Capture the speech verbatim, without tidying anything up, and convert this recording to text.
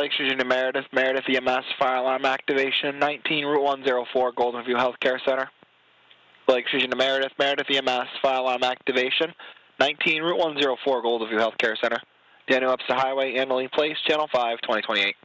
Lake Station to Meredith, Meredith E M S, fire alarm activation, nineteen Route one oh four, Golden View Healthcare Center. Lake Station to Meredith, Meredith E M S, fire alarm activation, nineteen Route one oh four, Golden View Healthcare Center. Daniel Webster Highway, Annalee Place, Channel five, twenty twenty-eight.